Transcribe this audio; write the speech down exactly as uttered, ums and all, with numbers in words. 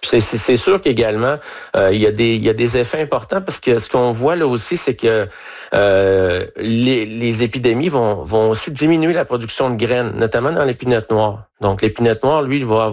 C'est, c'est, c'est sûr qu'également, euh, il y a des, il y a des effets importants parce que ce qu'on voit là aussi, c'est que euh, les, les épidémies vont, vont aussi diminuer la production de graines, notamment dans l'épinette noire. Donc, l'épinette noire, lui, il va